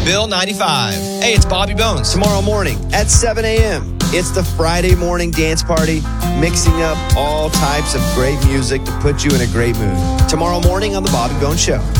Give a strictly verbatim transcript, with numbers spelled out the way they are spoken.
Bill ninety-five. Hey, it's Bobby Bones. Tomorrow morning at seven a.m., it's the Friday morning dance party, mixing up all types of great music to put you in a great mood. Tomorrow morning on The Bobby Bones Show.